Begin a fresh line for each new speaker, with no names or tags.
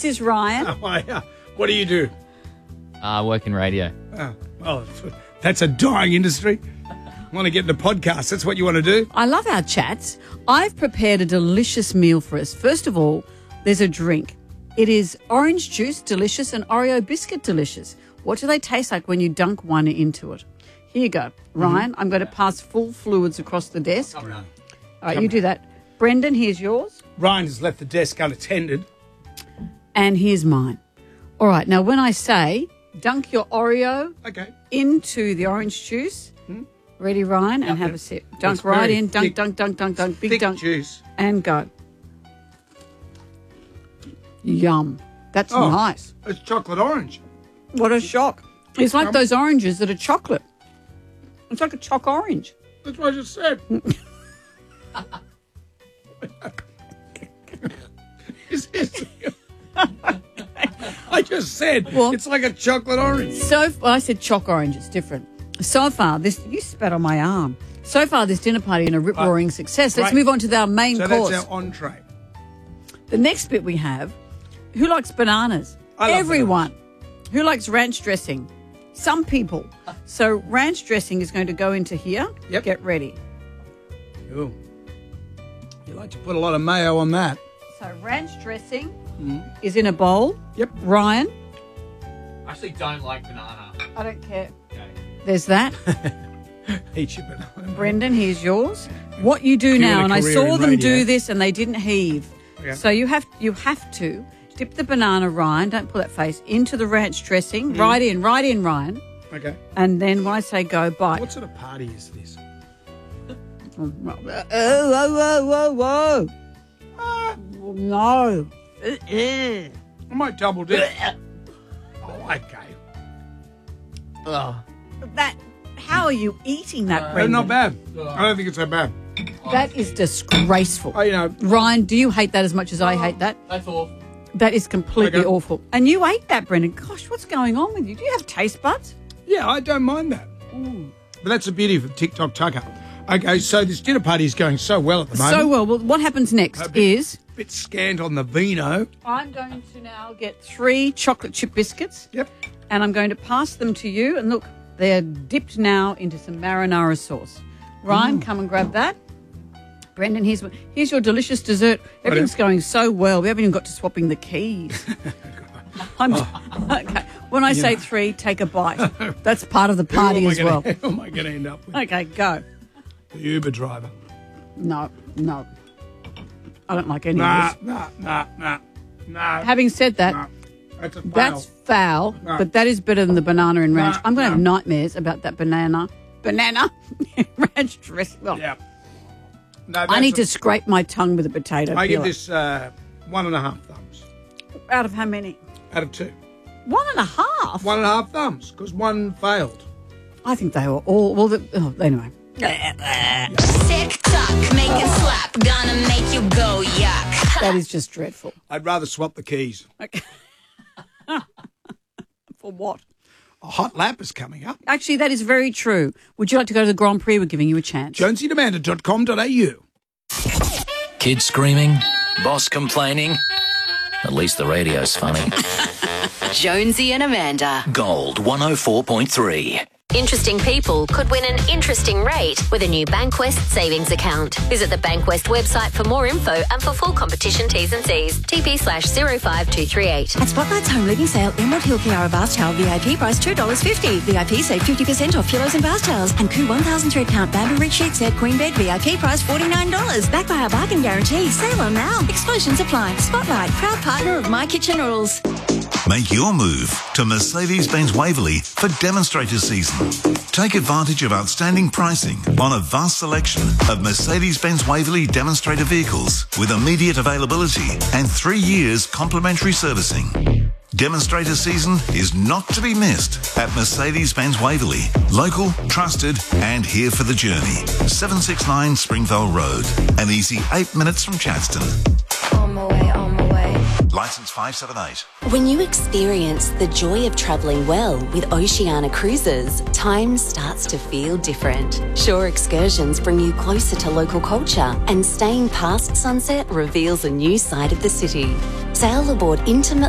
This is Ryan.
What do you do?
I work in radio.
Oh, that's a dying industry. Want to get into podcasts. That's what you want to do?
I love our chats. I've prepared a delicious meal for us. First of all, there's a drink. It is orange juice, delicious, and Oreo biscuit, delicious. What do they taste like when you dunk one into it? Here you go. Ryan, I'm going to pass full fluids across the desk. All right, you do that. Brendan, here's yours.
Ryan has left the desk unattended.
And here's mine. All right, now when I say dunk your Oreo into the orange juice, ready, Ryan, and have a sip. Dunk right in, dunk, dunk, dunk, dunk, dunk, big dunk.
Juice.
And go. Yum. That's nice.
It's chocolate orange.
What a shock. It's like those oranges that are chocolate. It's like a choc orange.
That's what I just said. I just said it's like a chocolate orange.
I said choc orange. It's different. So far, you spat on my arm. So far, this dinner party been a rip-roaring success. Let's move on to our main course.
So that's our entree.
The next bit we have, who likes bananas? Everyone. Who likes ranch dressing? Some people. So ranch dressing is going to go into here.
Yep.
Get ready.
Ooh. You like to put a lot of mayo on that.
So ranch dressing is in a bowl.
Yep.
Ryan?
I actually don't like banana.
I don't care.
Okay.
There's that.
Eat your banana.
Brendan, here's yours. What you do now, and I saw them do this and they didn't heave.
Okay.
So you have to dip the banana, Ryan, don't pull that face, into the ranch dressing. Right in, Ryan.
Okay.
And then when I say go, bite.
What sort of party is this?
Whoa. No.
I might double dip. Okay.
How are you eating that, Brendan?
Not bad. I don't think it's so bad.
That is disgraceful.
Oh,
Ryan, do you hate that as much as I hate that?
That's awful.
That is completely awful. And you ate that, Brendan. Gosh, what's going on with you? Do you have taste buds?
Yeah, I don't mind that. But that's the beauty of TikTok Tucker. Okay, so this dinner party is going so well at the moment.
So well. Well, what happens next is...
A bit scant on the vino.
I'm going to now get 3 chocolate chip biscuits.
Yep.
And I'm going to pass them to you. And look, they're dipped now into some marinara sauce. Ryan, come and grab that. Brendan, here's your delicious dessert. Everything's going so well. We haven't even got to swapping the keys. Okay. When I say 3, take a bite. That's part of the party as well.
Who am I going to end up with?
Okay, go.
The Uber driver.
No. I don't like any of this.
No.
Having said that,
That's a fail.
that's foul, but that is better than the banana and ranch. I'm going to have nightmares about that banana ranch dress. Well,
Yeah. No,
I need to scrape my tongue with a potato
I give
peeler.
this 1.5 thumbs.
Out of how many?
Out of 2.
1.5?
1.5 thumbs, because 1 failed.
I think they were all... Well, anyway.
Sick tuck, make it slap, gonna make you go yuck.
That is just dreadful.
I'd rather swap the keys.
Okay. For what?
A hot lap is coming up.
Actually, that is very true. Would you like to go to the Grand Prix? We're giving you a chance.
JonesyDemanda.com.au.
Kids screaming, boss complaining. At least the radio's funny.
Jonesy and Amanda.
Gold 104.3.
Interesting people could win an interesting rate with a new Bankwest savings account. Visit the Bankwest website for more info and for full competition T's and C's. TP/05238.
At Spotlight's home leading sale, Emerald Hill Kiara bath towel VIP price $2.50. VIP save 50% off pillows and bath towels. And Koo 1000 thread count bamboo rich sheet set queen bed VIP price $49. Backed by our bargain guarantee. Sale on now. Exclusions apply. Spotlight, proud partner of My Kitchen Rules.
Make your move to Mercedes-Benz Waverley for demonstrator season. Take advantage of outstanding pricing on a vast selection of Mercedes-Benz Waverley demonstrator vehicles with immediate availability and 3 years complimentary servicing. Demonstrator season is not to be missed at Mercedes-Benz Waverley. Local, trusted, and here for the journey. 769 Springvale Road. An easy 8 minutes from Chadstone.
On my way.
Licence 578.
When you experience the joy of travelling well with Oceania Cruises, time starts to feel different. Shore excursions bring you closer to local culture, and staying past sunset reveals a new side of the city. Sail aboard intimate